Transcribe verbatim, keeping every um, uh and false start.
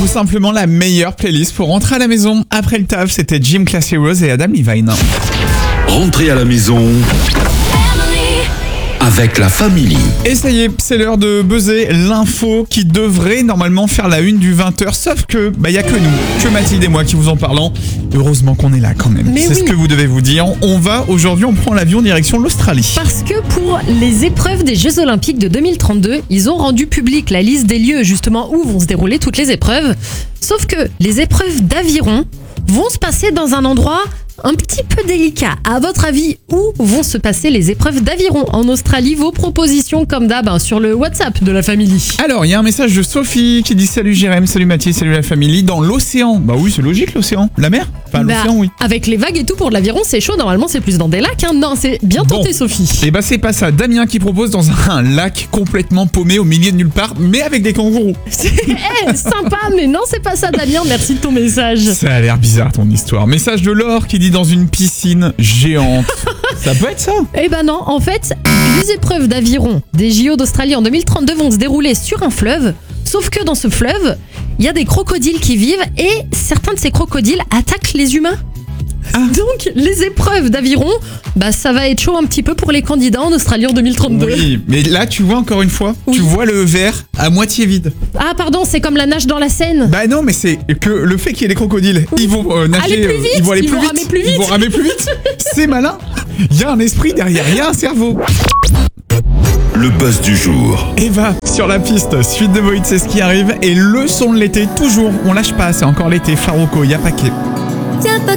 simplement la meilleure playlist pour rentrer à la maison. Après le taf, c'était Jim Classy Rose et Adam Levine. Rentrer à la maison avec la famille. Et ça y est, c'est l'heure de buzzer l'info qui devrait normalement faire la une du vingt heures. Sauf que, bah, y a que nous, que Mathilde et moi qui vous en parlons. Heureusement qu'on est là quand même. Mais c'est oui. ce que vous devez vous dire. On va, aujourd'hui, on prend l'avion direction l'Australie. Parce que pour les épreuves des Jeux Olympiques de deux mille trente-deux, ils ont rendu public la liste des lieux justement où vont se dérouler toutes les épreuves. Sauf que les épreuves d'aviron vont se passer dans un endroit un petit peu délicat. À votre avis, où vont se passer les épreuves d'aviron en Australie? Vos propositions comme d'hab hein, sur le WhatsApp de la famille. Alors, il y a un message de Sophie qui dit salut Jérém, salut Mathilde, salut la famille. Dans l'océan. Bah oui, c'est logique l'océan. La mer? Enfin, Bah, l'océan, oui. Avec les vagues et tout pour de l'aviron, c'est chaud. Normalement, c'est plus dans des lacs. Hein. Non, c'est bien Bon. tenté, Sophie. Et bah c'est pas ça. Damien qui propose dans un lac complètement paumé au milieu de nulle part, mais avec des kangourous. Eh, sympa, mais non, c'est pas ça, Damien. Merci de ton message. Ça a l'air bizarre ton histoire. Message de Laure qui dit dans une piscine géante. Ça peut être ça. Eh ben non, en fait, les épreuves d'aviron des J O d'Australie en deux mille trente-deux vont se dérouler sur un fleuve. Sauf que dans ce fleuve, il y a des crocodiles qui vivent et certains de ces crocodiles attaquent les humains. Ah. Donc, les épreuves d'aviron, bah ça va être chaud un petit peu pour les candidats en Australie en deux mille trente-deux. Oui, mais là tu vois encore une fois, Oui. tu vois le verre à moitié vide. Ah pardon, c'est comme la nage dans la Seine. Bah non, mais c'est que le fait qu'il y ait des crocodiles, ils vont euh, nager, Aller plus euh, vite, ils vont aller ils plus vont vite, ramer plus ils vite. vont ramer plus vite. C'est malin. Il y a un esprit derrière, il y a un cerveau. Le buzz du jour. Eva sur la piste, suite de Void, c'est ce qui arrive et le son de l'été toujours. On lâche pas, c'est encore l'été. Faroko, y'a paquet. Y'a pas